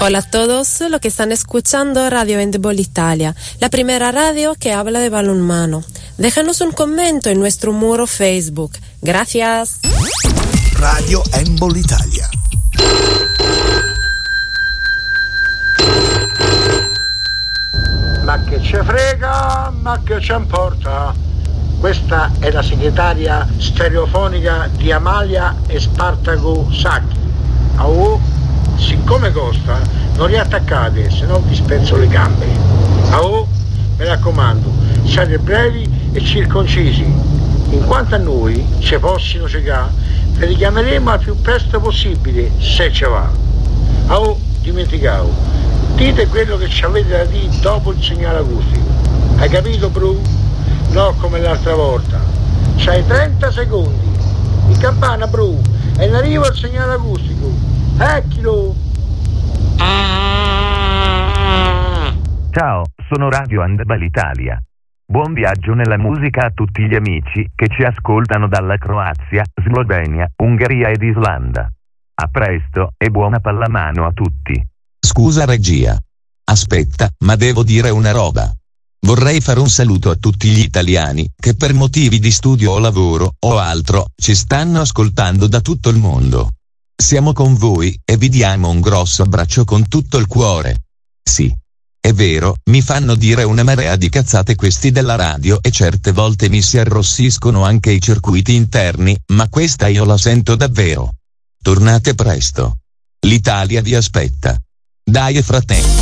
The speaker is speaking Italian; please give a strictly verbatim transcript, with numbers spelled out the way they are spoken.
Hola a todos los que están escuchando Radio Handball Italia, la primera radio que habla de balonmano. Déjanos un comentario en nuestro muro Facebook. Gracias. Radio Handball Italia. Ma che ce frega, ma che ce importa. Questa è la segretaria stereofonica di Amalia e Spartaco Sacchi. Au, siccome costa, non riattaccate, se no vi spezzo le gambe. Au, mi raccomando, siate brevi e circoncisi. In quanto a noi, ci possino cecà, vi richiameremo al più presto possibile, se ce va. Au, dimenticavo, dite quello che ci avete da dire dopo il segnale acustico. Hai capito, Bru? No, come l'altra volta. C'hai trenta secondi. In campana, Bru, e in arrivo il segnale acustico. Ecchilo! Ciao, sono Radio Handball Italia. Buon viaggio nella musica a tutti gli amici che ci ascoltano dalla Croazia, Slovenia, Ungheria ed Islanda. A presto e buona pallamano a tutti. Scusa regia. Aspetta, ma devo dire una roba. Vorrei fare un saluto a tutti gli italiani che per motivi di studio o lavoro o altro ci stanno ascoltando da tutto il mondo. Siamo con voi e vi diamo un grosso abbraccio con tutto il cuore. Sì, è vero, mi fanno dire una marea di cazzate questi della radio e certe volte mi si arrossiscono anche i circuiti interni, ma questa io la sento davvero. Tornate presto. L'Italia vi aspetta. Dai fratelli.